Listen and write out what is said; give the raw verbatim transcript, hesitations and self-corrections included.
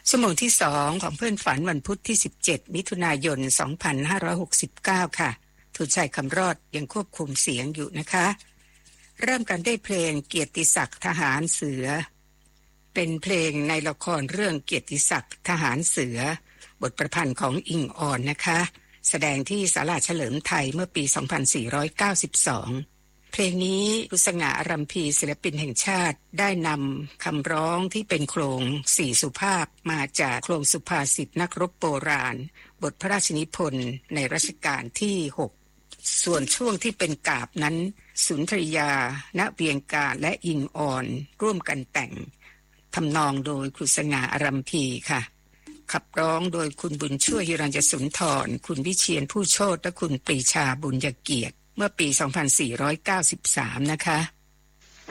ชั่วโมงที่สองของเพื่อนฝันวันพุธที่สิบเจ็ดมิถุนายนสองพันห้าร้อยหกสิบเก้าค่ะทุนชัยคำรอดยังควบคุมเสียงอยู่นะคะเริ่มกันด้วยเพลงเกียรติศักดิ์ทหารเสือเป็นเพลงในละครเรื่องเกียรติศักดิ์ทหารเสือบทประพันธ์ของอิงออนนะคะแสดงที่ศาลาเฉลิมไทยเมื่อปีสองพันสี่ร้อยเก้าสิบสองเพลงนี้คุณสง่า อรัมพีศิลปินแห่งชาติได้นำคำร้องที่เป็นโครงสี่สุภาพมาจากโครงสุภาษิตนักรบโบราณบทพระราชนิพนธ์ในรัชกาลที่หกส่วนช่วงที่เป็นกาบนั้นสุนทรียา ณเวียงการและอิงออนร่วมกันแต่งทำนองโดยคุณสง่า อรัมพีค่ะขับร้องโดยคุณบุญช่วย หิรัญญสุนทรคุณวิเชียรผู้โชติและคุณปรีชาบุญยเกียรติเมื่อปีสองพันสี่ร้อยเก้าสิบสามนะคะ